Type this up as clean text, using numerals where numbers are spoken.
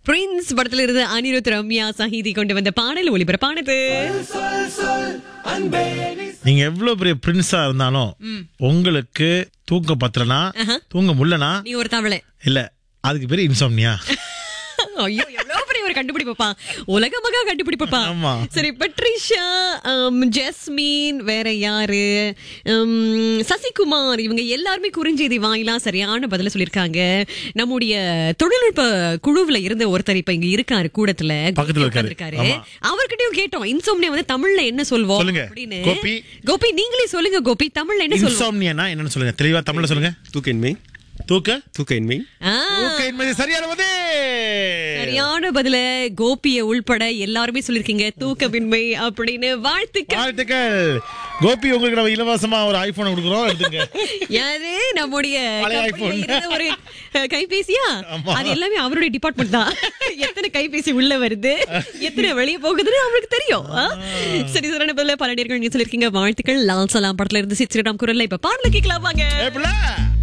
Prince படத்துல இருந்து அனிருத் ரம்யா சஹீதி கொண்டு வந்த பாடல் ஒளிபரப்பானது. நீங்க எவ்வளவு பெரிய பிரின்ஸா இருந்தாலும் உங்களுக்கு தூக்கம் பத்தலனா தூங்க முடியலனா நீ ஒரு தவளை இல்ல, அதுக்கு பேரு இன்சோம்னியா. ஐயோ, எவ்வளவு பெரிய ஒரு கண்டுபிடிப்பா, உலகமாக கண்டுபிடிப்பா. ஆமா. சரி, பட்ரிஷா, ஜஸ்மின், வேற யாரு, சசிகுமார், இவங்க எல்லாருமே குறுஞ்செய்தி வாயிலா சரியான பதில சொல்லிருக்காங்க. நம்முடைய தொழில்நுட்ப குழுவுல இருந்த ஒருத்தர் இப்ப இங்க இருக்காரு, கூடத்துல பக்கத்துல இருக்காரு. அவர்கிட்டயும் கேட்டோம் இன்சோம்னியா வந்து தமிழ்ல என்ன சொல்வோம் அப்படின்னு. கோபி நீங்களே சொல்லுங்க கோபி, தமிழ்ல என்ன சொல்லுவோம்? இன்சோம்னியானா என்னன்னு சொல்லுங்க, தெளிவா தமிழ்ல சொல்லுங்க. தூக்கமின்மை. சரியான பதில கோபிய உள்பட எல்லாருமே சொல்லிருக்கீங்க, தூக்கமின்மை அப்படின்னு. வாழ்த்துக்கள் கோபி. உங்களுக்கு நம்ம இலவசமா ஒரு ஐபோன் கொடுக்குறோம், எடுத்துங்க. யாரு? நம்முடைய ஒரு கைபேசியா? அது எல்லாமே அவருடைய டிபார்ட்மெண்ட் தான். எத்தனை கைபேசி உள்ள வருது, எத்தனை வெளியே போகுதுன்னு அவங்களுக்கு தெரியும். சரி, சரியான பதில பல நேர்கள் நீங்க சொல்லிருக்கீங்க. வாழ்த்துக்கள். லால் சலாம் படத்துல இருந்து சித்ரிராம் குரல்ல இப்ப பாடல கேட்கலாம் வாங்க.